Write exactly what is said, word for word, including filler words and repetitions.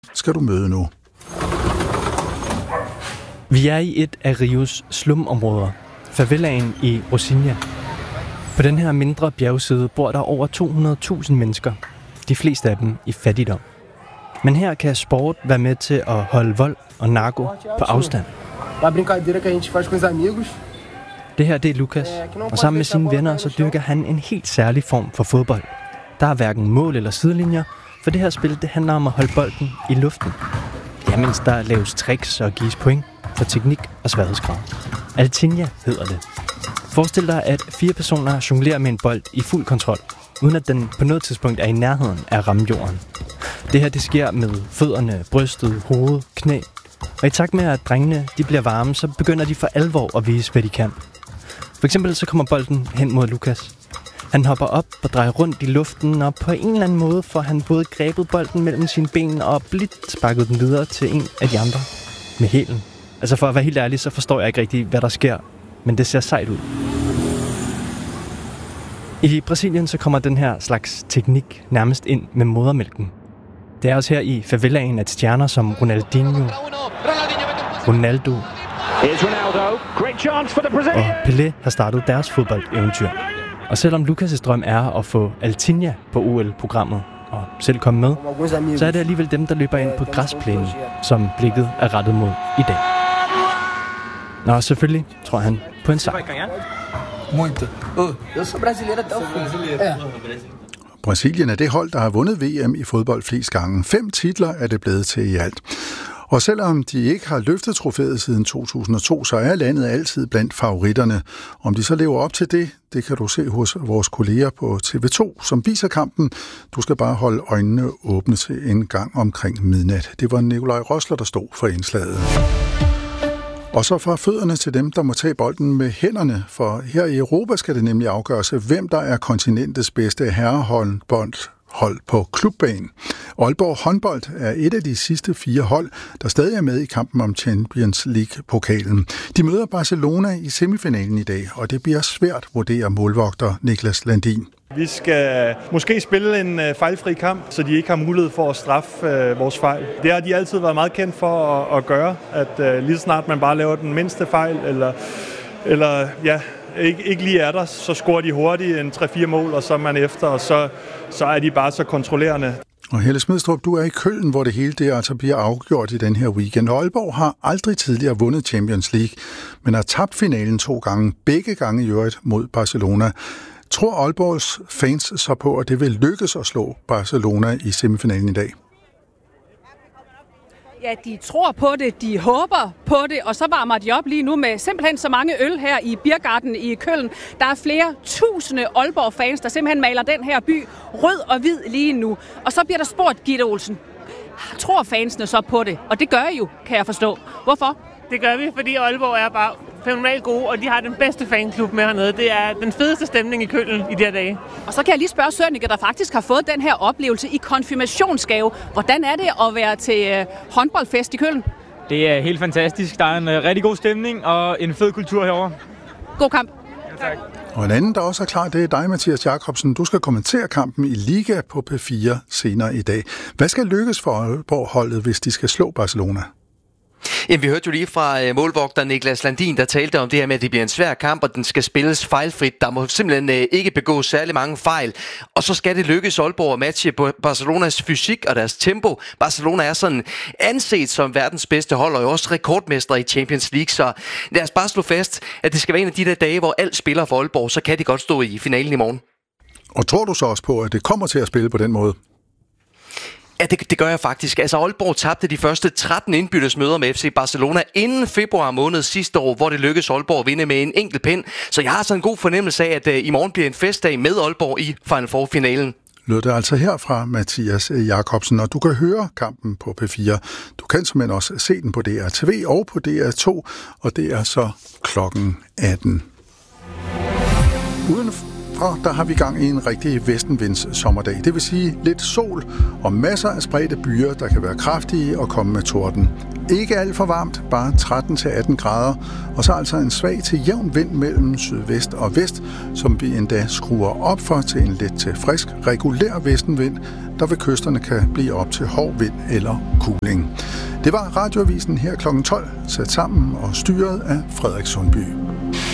skal du møde nu. Vi er i et af Rios slumområder, favelaen i Rocinha. På den her mindre bjergside bor der over to hundrede tusind mennesker, de fleste af dem i fattigdom. Men her kan sport være med til at holde vold og narko på afstand. Det her det er Lucas, og sammen med sine venner så dyrker han en helt særlig form for fodbold. Der er hverken mål eller sidelinjer, for det her spil det handler om at holde bolden i luften. Ja, mens der laves tricks og gives point for teknik og sværhedsgrad. Altinha hedder det. Forestil dig, at fire personer jonglerer med en bold i fuld kontrol, uden at den på noget tidspunkt er i nærheden af at ramme jorden. Det her det sker med fødderne, brystet, hovedet, knæ. Og i takt med, at drengene de bliver varme, så begynder de for alvor at vise, hvad de kan. For eksempel så kommer bolden hen mod Lucas. Han hopper op og drejer rundt i luften, og på en eller anden måde får han både grebet bolden mellem sine ben og blidt sparket den videre til en af de andre med hælen. Altså for at være helt ærlig, så forstår jeg ikke rigtig, hvad der sker, men det ser sejt ud. I Brasilien så kommer den her slags teknik nærmest ind med modermælken. Det er også her i favelaen, at stjerner som Ronaldinho, Ronaldo og Pelé har startet deres fodboldeventyr. Og selvom Lucas' drøm er at få Altinha på O L-programmet og selv komme med, så er det alligevel dem, der løber ind på græsplænen, som blikket er rettet mod i dag. Nå, selvfølgelig tror han på en sejr. Muito. Eu sou brasileiro até o fim. Brasilien er det hold, der har vundet V M i fodbold flest gange. Fem titler er det blevet til i alt. Og selvom de ikke har løftet trofæet siden to tusind og to, så er landet altid blandt favoritterne. Om de så lever op til det, det kan du se hos vores kolleger på T V to, som viser kampen. Du skal bare holde øjnene åbne til en gang omkring midnat. Det var Nikolaj Rosler, der stod for indslaget. Og så fra fødderne til dem, der må tage bolden med hænderne, for her i Europa skal det nemlig afgøres, hvem der er kontinentets bedste herrehåndboldhold på klubbanen. Aalborg Håndbold er et af de sidste fire hold, der stadig er med i kampen om Champions League-pokalen. De møder Barcelona i semifinalen i dag, og det bliver svært, vurderer målvogter Niklas Landin. Vi skal måske spille en øh, fejlfri kamp, så de ikke har mulighed for at straffe øh, vores fejl. Det har de altid været meget kendt for at, at gøre, at øh, lige snart man bare laver den mindste fejl, eller, eller ja, ikke, ikke lige er der, så scorer de hurtigt en tre fire mål, og så er man efter, og så, så er de bare så kontrollerende. Og Helle Smidstrup, du er i Køln, hvor det hele det altså bliver afgjort i den her weekend. Aalborg har aldrig tidligere vundet Champions League, men har tabt finalen to gange, begge gange i øvrigt mod Barcelona. Tror Aalborgs fans så på, at det vil lykkes at slå Barcelona i semifinalen i dag? Ja, de tror på det, de håber på det, og så varmer de op lige nu med simpelthen så mange øl her i Biergarten i Køln. Der er flere tusinde Aalborg-fans, der simpelthen maler den her by rød og hvid lige nu. Og så bliver der spurgt, Gitte Olsen, tror fansene så på det? Og det gør I jo, kan jeg forstå. Hvorfor? Det gør vi, fordi Aalborg er bare fænomenalt gode, og de har den bedste fanklub med hernede. Det er den fedeste stemning i Køln i de her dage. Og så kan jeg lige spørge Sønneke, der faktisk har fået den her oplevelse i konfirmationsgave. Hvordan er det at være til øh, håndboldfest i Køln? Det er helt fantastisk. Der er en øh, rigtig god stemning og en fed kultur herovre. God kamp. Ja, tak. Og en anden, der også er klar, det er dig, Mathias Jacobsen. Du skal kommentere kampen i Liga på P fire senere i dag. Hvad skal lykkes for Aalborg-holdet, hvis de skal slå Barcelona? Jamen, vi hørte jo lige fra uh, målvogter Niklas Landin, der talte om det her med, at det bliver en svær kamp, og den skal spilles fejlfrit. Der må simpelthen uh, ikke begås særlig mange fejl. Og så skal det lykkes Aalborg at matche på Barcelonas fysik og deres tempo. Barcelona er sådan anset som verdens bedste hold, og er også rekordmester i Champions League. Så lad os bare slå fast, at det skal være en af de der dage, hvor alt spiller for Aalborg, så kan de godt stå i finalen i morgen. Og tror du så også på, at det kommer til at spille på den måde? Ja, det, det gør jeg faktisk. Altså, Aalborg tabte de første tretten indbyttesmøder med F C Barcelona inden februar måned sidste år, hvor det lykkedes Aalborg at vinde med en enkelt pind. Så jeg har sådan en god fornemmelse af, at uh, i morgen bliver en festdag med Aalborg i Final Four-finalen. Lød det altså her fra Mathias Jacobsen, og du kan høre kampen på P fire. Du kan simpelthen også se den på D R T V og på D R to, og det er så klokken atten. Uden Indre, der har vi gang i en rigtig vestenvinds sommerdag. Det vil sige lidt sol og masser af spredte byer, der kan være kraftige og komme med torden. Ikke alt for varmt, bare tretten til atten grader, og så altså en svag til jævn vind mellem sydvest og vest, som vi endda skruer op for til en let til frisk, regulær vestenvind, der ved kysterne kan blive op til hård vind eller kuling. Det var Radioavisen her klokken tolv, sat sammen og styret af Frederik Sundby.